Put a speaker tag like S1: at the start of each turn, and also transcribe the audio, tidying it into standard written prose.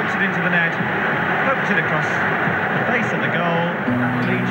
S1: Puts it into the net, pokes it across the face of the goal.